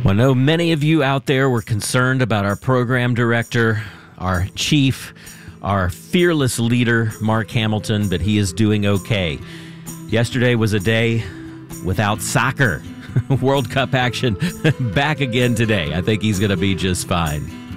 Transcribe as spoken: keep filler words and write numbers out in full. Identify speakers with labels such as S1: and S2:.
S1: Well, I know many of you out there were concerned about our program director, our chief, our fearless leader, Mark Hamilton, but he is doing okay. Yesterday was a day without soccer. World Cup action back again today. I think he's going to be just fine.